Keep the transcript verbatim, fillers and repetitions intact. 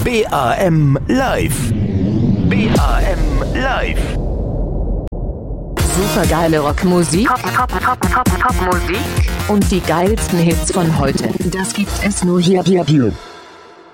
B A M live. B A M live. Supergeile Rockmusik, Pop, Pop, Pop, Pop, Popmusik und die geilsten Hits von heute. Das gibt es nur hier, hier, hier.